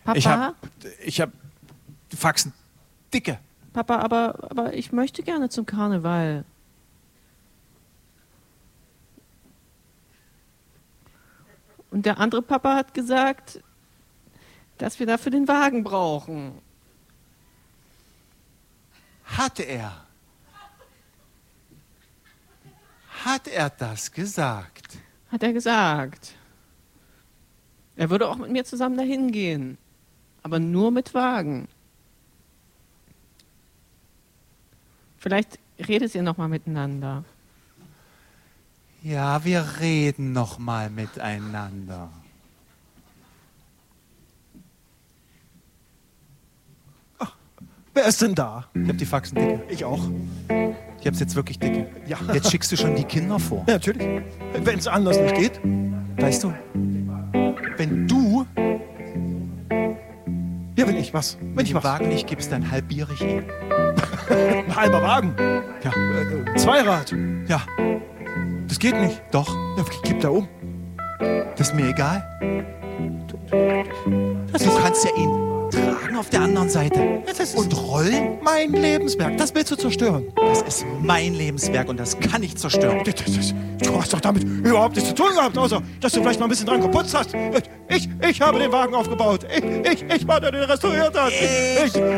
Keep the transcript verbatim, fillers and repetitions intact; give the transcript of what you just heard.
Papa? Ich hab, ich hab Faxen dicke. Papa, aber, aber ich möchte gerne zum Karneval. Und der andere Papa hat gesagt, dass wir dafür den Wagen brauchen. Hat er? Hat er das gesagt? Hat er gesagt. Er würde auch mit mir zusammen dahin gehen. Aber nur mit Wagen. Vielleicht redet ihr noch mal miteinander. Ja, wir reden noch mal miteinander. Wer ist denn da? Ich hab die Faxen dicke. Ich auch. Ich hab's jetzt wirklich dicke. Ja. Jetzt schickst du schon die Kinder vor. Ja, natürlich. Wenn es anders nicht geht. Weißt du, wenn du Ja, wenn ich was. Wenn ich den was. Wagen nicht gibst, dann halbiere ich ihn. Ein halber Wagen. Ja, Äh, Zweirad. ja, Das geht nicht. doch. Ja, gib da um. Das ist mir egal. Das Du ist kannst ja ihn tragen auf der anderen Seite. Das ist- Und rollen. mein Lebenswerk. Das willst du zerstören. Das ist mein Lebenswerk und das kann ich zerstören. Das, das, das, du hast doch damit überhaupt nichts zu tun gehabt, außer dass du vielleicht mal ein bisschen dran geputzt hast. Ich, ich habe den Wagen aufgebaut. Ich, ich, ich war der, der restauriert hat. Ich, ich,